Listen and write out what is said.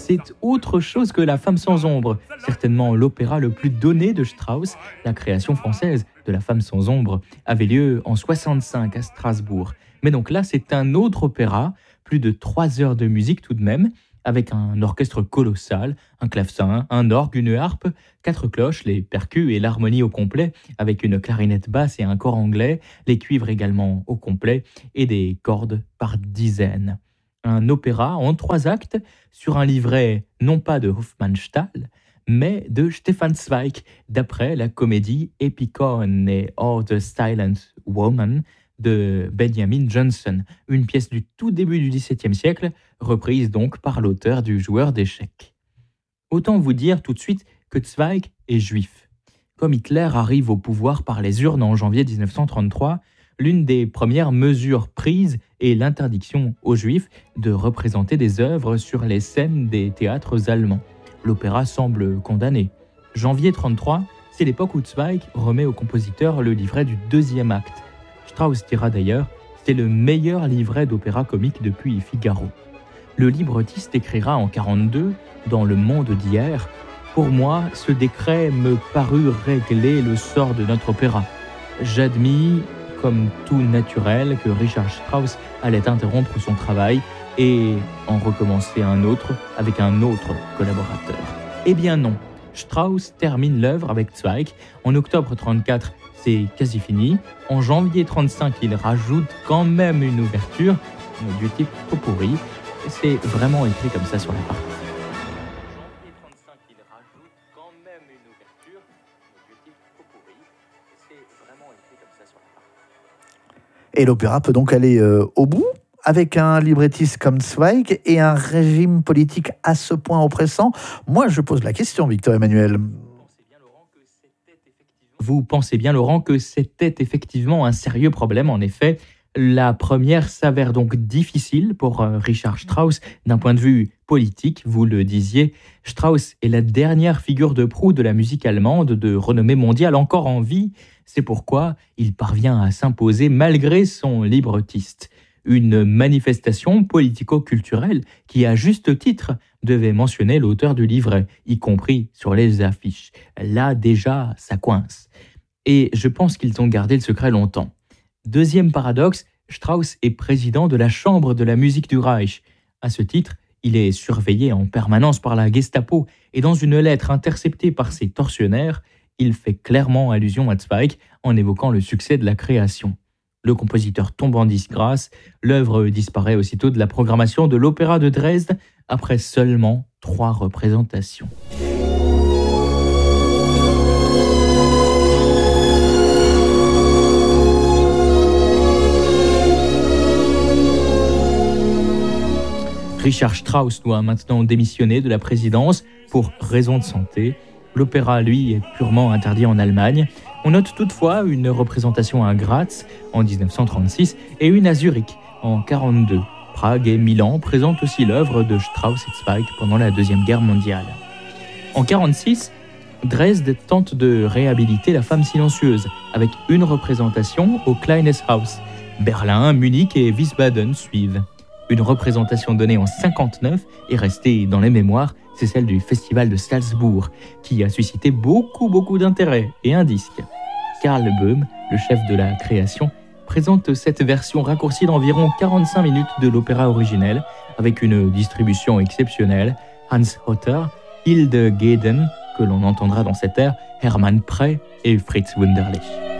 c'est autre chose que La Femme sans ombre, certainement l'opéra le plus donné de Strauss. La création française de La Femme sans ombre avait lieu en 65 à Strasbourg. Mais donc là, c'est un autre opéra, plus de 3 heures de musique tout de même, avec un orchestre colossal, un clavecin, un orgue, une harpe, 4 cloches, les percus et l'harmonie au complet, avec une clarinette basse et un cor anglais, les cuivres également au complet, et des cordes par dizaines. Un opéra en 3 actes, sur un livret non pas de Hofmannsthal, mais de Stefan Zweig, d'après la comédie Epicone or the Silent Woman de Benjamin Johnson, une pièce du tout début du XVIIe siècle, reprise donc par l'auteur du Joueur d'échecs. Autant vous dire tout de suite que Zweig est juif. Comme Hitler arrive au pouvoir par les urnes en janvier 1933, l'une des premières mesures prises est l'interdiction aux juifs de représenter des œuvres sur les scènes des théâtres allemands. L'opéra semble condamné. Janvier 1933, c'est l'époque où Zweig remet au compositeur le livret du 2e acte. Strauss dira d'ailleurs, c'est le meilleur livret d'opéra comique depuis Figaro. Le librettiste écrira en 1942, dans Le Monde d'hier, « Pour moi, ce décret me parut régler le sort de notre opéra. J'admis, comme tout naturel, que Richard Strauss allait interrompre son travail et en recommencer un autre avec un autre collaborateur. Eh bien non, Strauss termine l'œuvre avec Zweig. En octobre 1934, c'est quasi fini. En janvier 1935, il rajoute quand même une ouverture du type pot-pourri. C'est vraiment écrit comme ça sur la partition. Janvier 1935, il rajoute quand même une ouverture du type pot-pourri. C'est vraiment écrit comme ça sur la partition. Et l'opéra peut donc aller au bout avec un librettiste comme Zweig et un régime politique à ce point oppressant. Moi, je pose la question, Victor Emmanuel. Vous pensez bien, Laurent, que c'était effectivement un sérieux problème. En effet, la première s'avère donc difficile pour Richard Strauss d'un point de vue politique. Vous le disiez, Strauss est la dernière figure de proue de la musique allemande de renommée mondiale encore en vie. C'est pourquoi il parvient à s'imposer malgré son librettiste. Une manifestation politico-culturelle qui, à juste titre, devait mentionner l'auteur du livret, y compris sur les affiches. Là, déjà, ça coince. Et je pense qu'ils ont gardé le secret longtemps. Deuxième paradoxe, Strauss est président de la Chambre de la musique du Reich. À ce titre, il est surveillé en permanence par la Gestapo et dans une lettre interceptée par ses tortionnaires, il fait clairement allusion à Zweig en évoquant le succès de la création. Le compositeur tombe en disgrâce, l'œuvre disparaît aussitôt de la programmation de l'Opéra de Dresde après seulement 3 représentations. Richard Strauss doit maintenant démissionner de la présidence pour raison de santé. L'opéra, lui, est purement interdit en Allemagne. On note toutefois une représentation à Graz en 1936 et une à Zurich en 1942. Prague et Milan présentent aussi l'œuvre de Strauss et Zweig pendant la Deuxième Guerre mondiale. En 1946, Dresde tente de réhabiliter La Femme silencieuse avec une représentation au Kleines Haus. Berlin, Munich et Wiesbaden suivent. Une représentation donnée en 1959 est restée dans les mémoires, c'est celle du Festival de Salzbourg, qui a suscité beaucoup d'intérêt et un disque. Karl Böhm, le chef de la création, présente cette version raccourcie d'environ 45 minutes de l'opéra originel, avec une distribution exceptionnelle, Hans Hotter, Hilde Gaeden, que l'on entendra dans cette air, Hermann Prey et Fritz Wunderlich.